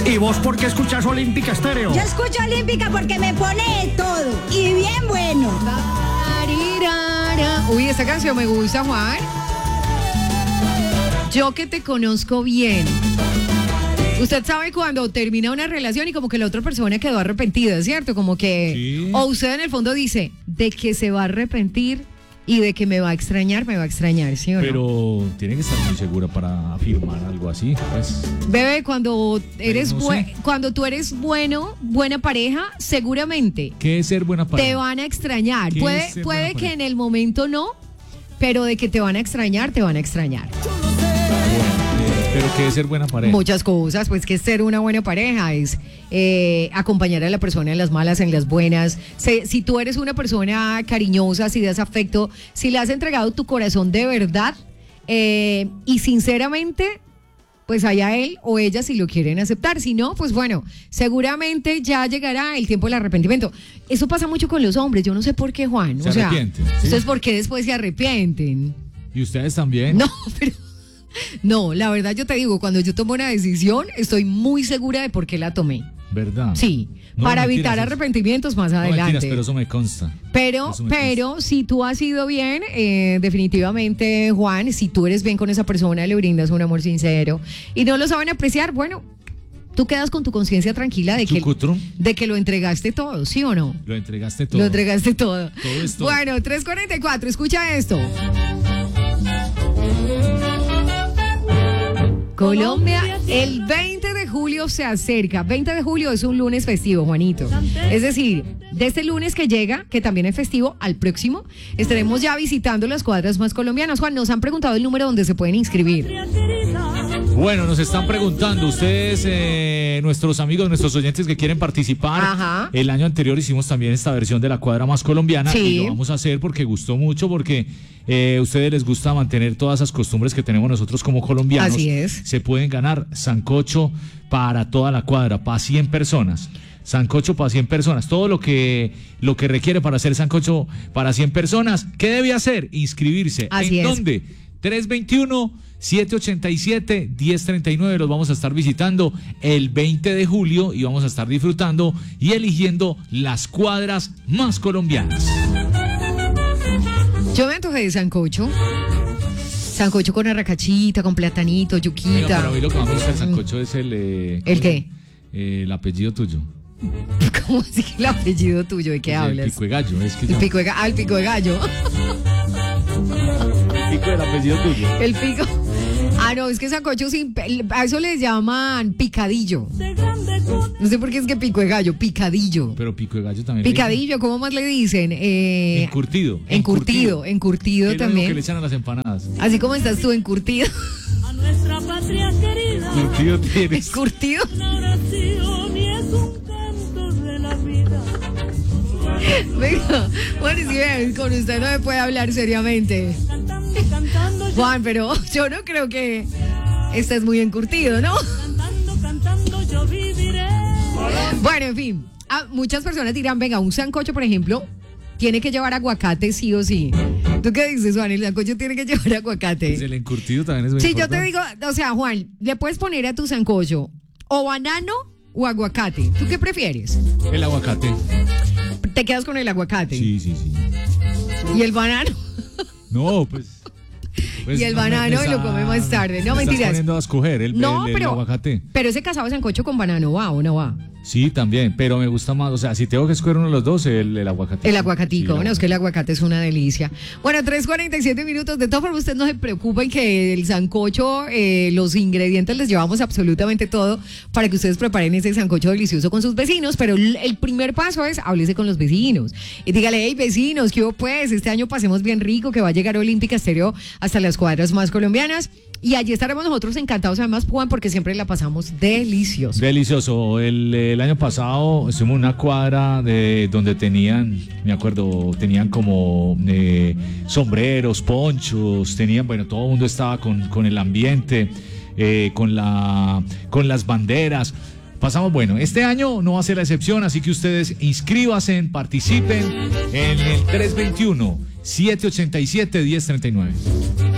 ¿Y vos por qué escuchás Olímpica Estéreo? Yo escucho Olímpica porque me pone de todo y bien bueno. Uy, esta canción me gusta, Juan. Yo que te conozco bien. Usted sabe cuando termina una relación y como que la otra persona quedó arrepentida, ¿cierto? Como que... Sí. O usted en el fondo dice, de que se va a arrepentir y de que me va a extrañar, ¿sí o no? Pero tiene que estar muy segura para afirmar algo así, pues. Bebé, cuando eres no sé. cuando tú eres buena pareja, seguramente ¿Qué es ser buena pareja? te van a extrañar. ¿Qué es Puede ser puede buena que pareja? en el momento no, pero de que te van a extrañar, te van a extrañar. Pero ¿qué es ser buena pareja? Muchas cosas, pues que ser una buena pareja es acompañar a la persona en las malas, en las buenas. Si tú eres una persona cariñosa, si das afecto, si le has entregado tu corazón de verdad y sinceramente, pues allá él o ella si lo quieren aceptar. Si no, pues bueno, seguramente ya llegará el tiempo del arrepentimiento. Eso pasa mucho con los hombres, yo no sé por qué, Juan. Se arrepienten, ¿sí? Entonces, ¿por qué después se arrepienten? ¿Y ustedes también? No, pero... No, la verdad yo te digo, cuando yo tomo una decisión, estoy muy segura de por qué la tomé. ¿Verdad? Sí, No, para mentiras, evitar eso. arrepentimientos más No, adelante. mentiras, pero eso me consta. Pero Eso me si tú has ido bien, definitivamente, Juan, si tú eres bien con esa persona, le brindas un amor sincero y no lo saben apreciar, bueno, tú quedas con tu conciencia tranquila Chucutrum. de que lo entregaste todo, ¿sí o no? Lo entregaste todo. Lo entregaste todo. Todo es todo. Bueno, 3:44, escucha esto. Colombia, el 20 de julio se acerca. 20 de julio es un lunes festivo, Juanito. Es decir, de este lunes que llega, que también es festivo, al próximo, estaremos ya visitando las cuadras más colombianas. Juan, nos han preguntado el número donde se pueden inscribir. Bueno, nos están preguntando ustedes, nuestros amigos, nuestros oyentes que quieren participar. Ajá. El año anterior hicimos también esta versión de la cuadra más colombiana. Sí. Y lo vamos a hacer porque gustó mucho, porque a ustedes les gusta mantener todas esas costumbres que tenemos nosotros como colombianos. Así es. Se pueden ganar sancocho para toda la cuadra, para 100 personas. Sancocho para 100 personas. Todo lo que requiere para hacer sancocho para 100 personas. ¿Qué debe hacer? Inscribirse. Así ¿En es. dónde? 321-787-1039. Los vamos a estar visitando el 20 de julio y vamos a estar disfrutando y eligiendo las cuadras más colombianas. Yo me antojé de sancocho. Sancocho con arracachita, con platanito, Venga, yuquita. pero a mí lo que más me gusta del sancocho es el... ¿El qué? El apellido tuyo. ¿Cómo así que el apellido tuyo? ¿De qué Es hablas? El pico de gallo. Es que El pico de gallo. El pico de gallo. el pico del apellido tuyo. El pico. Ah, no, es que sancocho sin... A eso les llaman picadillo. No sé por qué es que pico de gallo, picadillo. Pero pico de gallo también. Picadillo, ¿cómo más le dicen? Encurtido. Encurtido ¿Qué es lo que también. le echan a las empanadas? Así como estás tú, encurtido. A nuestra patria querida, Encurtido tienes. Encurtido. una oración y es un canto de la vida. Venga, bueno, si ven, con usted no se puede hablar seriamente. Cantando, cantando, yo, Juan, pero yo no creo que estés muy encurtido, ¿no? cantando, yo viviré. Bueno, en fin, muchas personas dirán, venga, un sancocho, por ejemplo, tiene que llevar aguacate sí o sí. ¿Tú qué dices, Juan? El sancocho tiene que llevar aguacate. Pues el encurtido también es muy Sí, yo importante. te digo, o sea, Juan, le puedes poner a tu sancocho o banano o aguacate. ¿Tú qué prefieres? El aguacate. Te quedas con el aguacate. Sí. ¿Y el banano? No, pues Y el banano me lo come más tarde. No, me estás mentiras. poniendo a escoger el aguacate. Pero ese casado de sancocho con banano, ¿va o no va? Sí, también, pero me gusta más, o sea, si tengo que escoger uno de los dos, el aguacate. El aguacatico, Sí, bueno, es que el aguacate es una delicia. Bueno, 3:47 minutos. De todas formas, ustedes no se preocupen que el sancocho, los ingredientes les llevamos absolutamente todo para que ustedes preparen ese sancocho delicioso con sus vecinos, pero el primer paso es háblese con los vecinos y dígale, hey vecinos, ¿qué hubo pues? Este año pasemos bien rico, que va a llegar Olímpica Estéreo hasta las cuadras más colombianas. Y allí estaremos nosotros encantados, además, Juan, porque siempre la pasamos delicioso. Delicioso. El año pasado estuvimos en una cuadra donde tenían, me acuerdo, tenían como sombreros, ponchos, tenían, bueno, todo el mundo estaba con el ambiente, con las banderas. Pasamos bueno. Este año no va a ser la excepción, así que ustedes inscríbanse, participen en el 321-787-1039.